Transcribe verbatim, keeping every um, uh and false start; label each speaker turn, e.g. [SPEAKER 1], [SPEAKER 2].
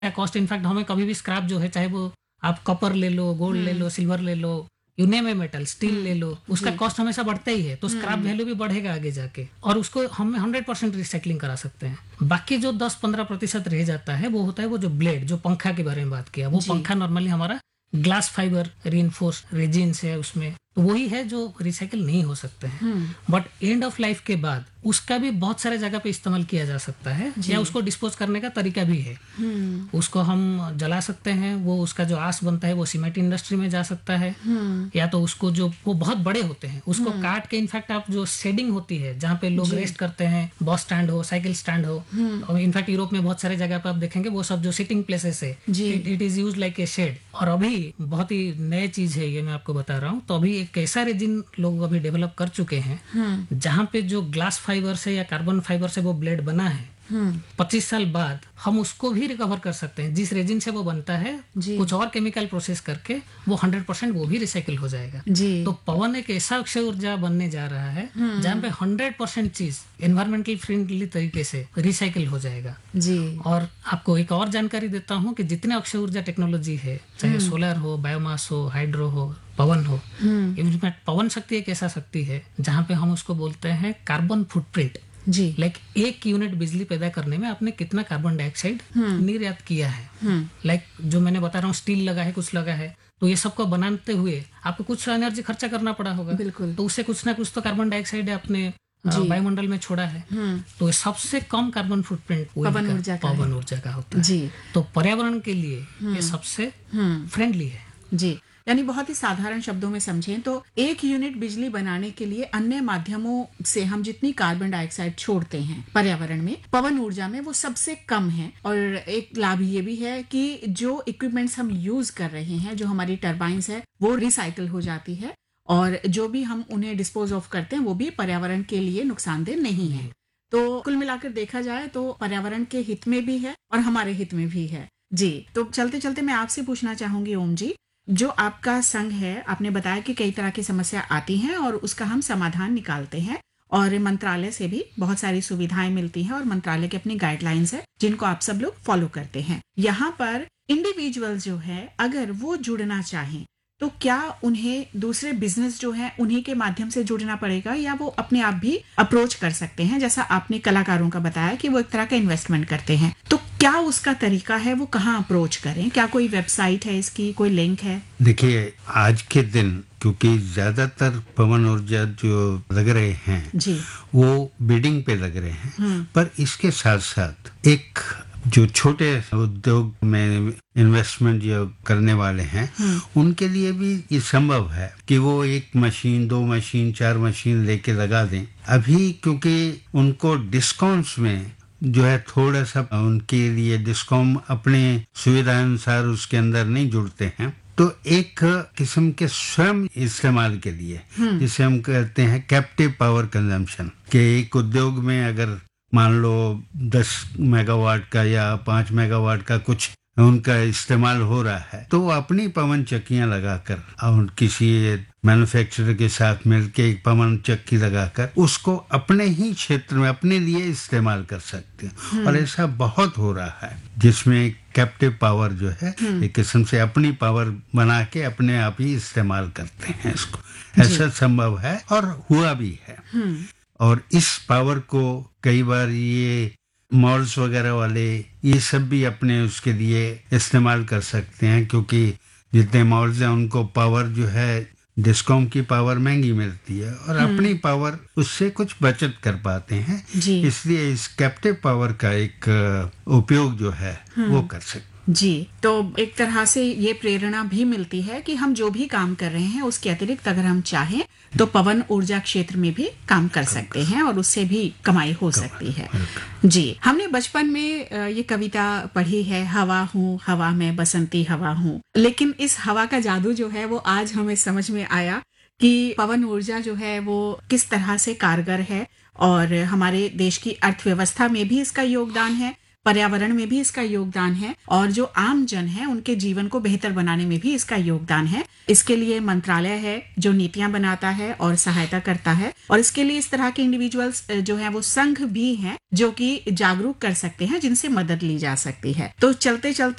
[SPEAKER 1] Cost. In fact हमें कभी भी स्क्रैप जो है, चाहे वो आप कॉपर ले लो, गोल्ड ले लो, सिल्वर ले लो, you name a metal, steel ले लो, उसका कॉस्ट हमेशा बढ़ता ही है, तो स्क्रैप वैल्यू भी बढ़ेगा आगे जाके, और उसको हम हंड्रेड परसेंट रिसाइकलिंग करा सकते हैं। बाकी जो दस पंद्रह प्रतिशत रह जाता है वो होता है वो जो ब्लेड, जो पंखा के बारे में बात किया, वो पंखा नॉर्मली हमारा ग्लास फाइबर रीइंफोर्स रेजिन्स है उसमें, तो वही है जो रिसाइकिल नहीं हो सकते हैं। बट एंड ऑफ लाइफ के बाद उसका भी बहुत सारे जगह पे इस्तेमाल किया जा सकता है, या उसको डिस्पोज करने का तरीका भी है। उसको हम जला सकते हैं, वो उसका जो आस बनता है वो सीमेंट इंडस्ट्री में जा सकता है, या तो उसको जो वो बहुत बड़े होते हैं उसको काट के, इनफैक्ट आप जो शेडिंग होती है जहाँ पे लोग रेस्ट करते हैं, बस स्टैंड हो, साइकिल स्टैंड हो, और इनफैक्ट यूरोप में बहुत सारे जगह पे आप देखेंगे वो सब जो सिटिंग प्लेसेस है, it is use like a shade. और अभी बहुत ही नई चीज है ये, मैं आपको बता रहा हूँ, तो अभी एक ऐसा रेजिन लोग अभी डेवलप कर चुके हैं जहाँ पे जो ग्लास फाइबर से या कार्बन फाइबर से वो ब्लेड बना है, पच्चीस साल बाद हम उसको भी रिकवर कर सकते हैं। जिस रेजिन से वो बनता है कुछ और केमिकल प्रोसेस करके वो हंड्रेड परसेंट वो भी रिसाइकिल हो जाएगा। तो पवन एक ऐसा अक्षय ऊर्जा बनने जा रहा है जहाँ पे हंड्रेड परसेंट चीज एनवायरमेंटल फ्रेंडली तरीके से रिसाइकिल हो जाएगा जी। और आपको एक और जानकारी देता हूँ कि जितने अक्षय ऊर्जा टेक्नोलॉजी है, चाहे सोलर हो, बायोमास हो, हाइड्रो हो, पवन हो, इनफैक्ट पवन शक्ति एक ऐसा शक्ति है जहाँ पे हम उसको बोलते हैं कार्बन फुटप्रिंट जी। लाइक like, एक यूनिट बिजली पैदा करने में आपने कितना कार्बन डाइऑक्साइड निर्यात किया है। लाइक like, जो मैंने बता रहा हूँ, स्टील लगा है, कुछ लगा है, तो ये सबको बनाते हुए आपको कुछ एनर्जी खर्चा करना पड़ा होगा, बिल्कुल, तो उससे कुछ ना कुछ तो कार्बन डाइऑक्साइड आपने वायुमंडल में छोड़ा है। तो ये सबसे कम कार्बन फुटप्रिंट पवन ऊर्जा का पवन ऊर्जा का होता है जी। तो पर्यावरण के लिए ये सबसे फ्रेंडली है जी।
[SPEAKER 2] यानी बहुत ही साधारण शब्दों में समझें तो एक यूनिट बिजली बनाने के लिए अन्य माध्यमों से हम जितनी कार्बन डाइऑक्साइड छोड़ते हैं पर्यावरण में, पवन ऊर्जा में वो सबसे कम है। और एक लाभ ये भी है कि जो इक्विपमेंट्स हम यूज कर रहे हैं, जो हमारी टरबाइंस है, वो रिसाइकिल हो जाती है, और जो भी हम उन्हें डिस्पोज ऑफ करते हैं वो भी पर्यावरण के लिए नुकसानदेह नहीं है। तो कुल मिलाकर देखा जाए तो पर्यावरण के हित में भी है और हमारे हित में भी है जी। तो चलते चलते मैं आपसे पूछना चाहूंगी ओम जी, जो आपका संघ है, आपने बताया कि कई तरह की समस्या आती हैं और उसका हम समाधान निकालते हैं, और मंत्रालय से भी बहुत सारी सुविधाएं मिलती हैं, और मंत्रालय की अपनी गाइडलाइंस है जिनको आप सब लोग फॉलो करते हैं। यहाँ पर इंडिविजुअल जो है अगर वो जुड़ना चाहें तो क्या उन्हें दूसरे बिजनेस जो है उन्हीं के माध्यम से जुड़ना पड़ेगा, या वो अपने आप भी अप्रोच कर सकते हैं? जैसा आपने कलाकारों का बताया कि वो एक तरह का इन्वेस्टमेंट करते हैं, तो क्या उसका तरीका है, वो कहाँ अप्रोच करें? क्या कोई वेबसाइट है इसकी, कोई लिंक है?
[SPEAKER 3] देखिए, आज के दिन क्योंकि ज्यादातर पवन ऊर्जा जो लग रहे हैं जी, वो बिडिंग पे लग रहे हैं, पर इसके साथ साथ एक जो छोटे उद्योग में इन्वेस्टमेंट जो करने वाले हैं उनके लिए भी ये संभव है कि वो एक मशीन, दो मशीन, चार मशीन लेके लगा दें। अभी क्योंकि उनको डिस्काउंट्स में जो है थोड़ा सा उनके लिए डिस्काउंट अपने सुविधा अनुसार उसके अंदर नहीं जुड़ते हैं, तो एक किस्म के स्वयं इस्तेमाल के लिए जिसे हम कहते हैं कैप्टिव पावर कंजम्पशन, के एक उद्योग में अगर मान लो दस मेगावाट का या पांच मेगावाट का कुछ उनका इस्तेमाल हो रहा है, तो वो अपनी पवन चक्कियां लगाकर और किसी मैन्युफैक्चरर के साथ मिलकर एक पवन चक्की लगाकर उसको अपने ही क्षेत्र में अपने लिए इस्तेमाल कर सकते हैं। और ऐसा बहुत हो रहा है जिसमें कैप्टिव पावर जो है एक किस्म से अपनी पावर बना के अपने आप ही इस्तेमाल करते हैं इसको। ऐसा संभव है और हुआ भी है। और इस पावर को कई बार ये मॉल्स वगैरह वाले ये सब भी अपने उसके लिए इस्तेमाल कर सकते हैं, क्योंकि जितने मॉल्स हैं उनको पावर जो है डिस्कॉम की पावर महंगी मिलती है और अपनी पावर उससे कुछ बचत कर पाते हैं, इसलिए इस कैप्टिव पावर का एक उपयोग जो है वो कर सकते
[SPEAKER 2] जी। तो एक तरह से ये प्रेरणा भी मिलती है कि हम जो भी काम कर रहे हैं उसके अतिरिक्त अगर हम चाहें तो पवन ऊर्जा क्षेत्र में भी काम कर सकते हैं और उससे भी कमाई हो सकती है जी। हमने बचपन में ये कविता पढ़ी है, हवा हूँ हवा में बसंती हवा हूँ, लेकिन इस हवा का जादू जो है वो आज हमें समझ में आया कि पवन ऊर्जा जो है वो किस तरह से कारगर है और हमारे देश की अर्थव्यवस्था में भी इसका योगदान है। पर्यावरण में भी इसका योगदान है और जो आम जन है उनके जीवन को बेहतर बनाने में भी इसका योगदान है। इसके लिए मंत्रालय है जो नीतियां बनाता है और सहायता करता है, और इसके लिए इस तरह के इंडिविजुअल्स जो है वो संघ भी हैं जो कि जागरूक कर सकते हैं, जिनसे मदद ली जा सकती है। तो चलते चलते